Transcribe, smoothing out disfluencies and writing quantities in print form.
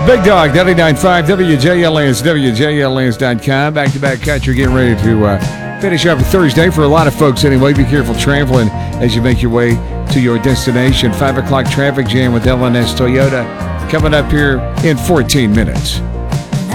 Big Dog, 99.5, WJLS, WJLS.com. Back-to-back catcher getting ready to finish up Thursday for a lot of folks anyway. Be careful traveling as you make your way to your destination. 5 o'clock traffic jam with LNS Toyota coming up here in 14 minutes.